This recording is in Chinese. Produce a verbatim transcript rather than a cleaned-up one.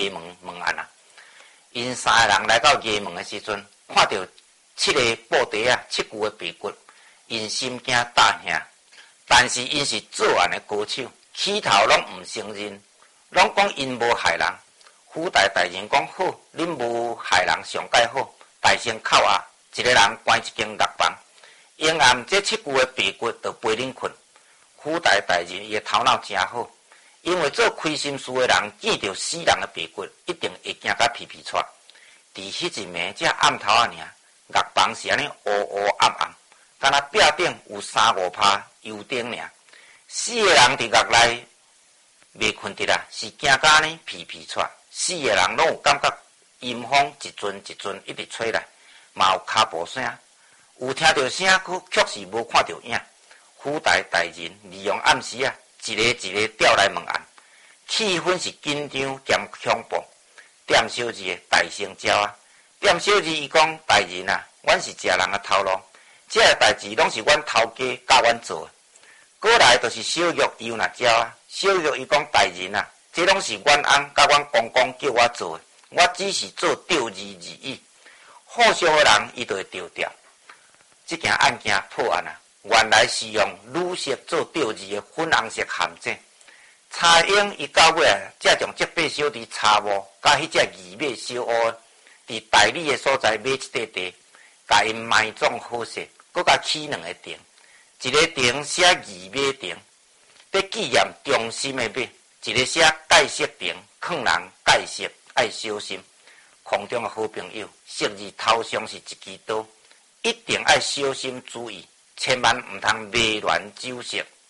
衙门门案啊。因三个人来到衙门的时阵，看到七个布袋啊，七具的白骨，因心惊胆吓。但是因是作案的高手，起头拢毋承认，拢讲因无害人。府台大人讲好，恁无害人上盖好。大声叩压，一个人关一间狱房。阴暗这七具的白骨就陪恁困。府台大人伊的头脑真好，因为做亏心事的人见到死人的白骨，一定会惊甲皮皮喘。伫迄一暝这暗头啊尔，狱房是安尼乌乌暗暗，敢若壁顶有三五拍油灯尔。四个人伫狱内袂困得啦，是惊甲安尼皮皮喘。四个人拢有感觉阴风一阵一阵一直吹来，嘛有脚步声，有听到声，可却是无看到影。府台大人利用暗时啊，一个一个调来问案，气氛是紧张兼恐怖。店小二大声叫啊！店小二伊讲：大人啊，阮是食人的头路，这个代志拢是阮头家教阮做的。过来就是小玉伊有若叫啊，小玉伊讲：大人啊，这拢是阮翁甲阮公公叫我做的，我只是做钓鱼而已。好相的人伊就会钓钓。这件案件破案啊，原来是用乳色做钓鱼的粉红色陷阱。蔡英伊到尾啊，才将这八小弟查某甲迄只鱼马小乌，伫大理的所在买一块地，甲因埋葬好势，搁甲起两个亭，一个亭写鱼马亭，để纪念忠心的马；一个写戒色亭，劝人戒色爱小心。空中的好朋友，昔日头上是一支刀，一定要小心注意，千万毋通迷乱酒色。